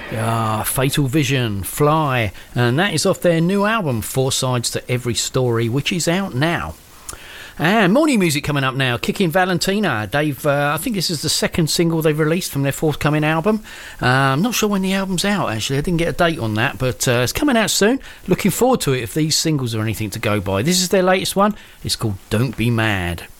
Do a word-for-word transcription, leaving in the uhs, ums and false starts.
Ah, Fatal Vision, Fly, and that is off their new album, Four Sides to Every Story, which is out now. And morning music coming up now. Kicking Valentina. They've, uh, I think this is the second single they've released from their forthcoming album. Uh, I'm not sure when the album's out, actually. I didn't get a date on that, but uh, it's coming out soon. Looking forward to it if these singles are anything to go by. This is their latest one. It's called Don't Be Mad.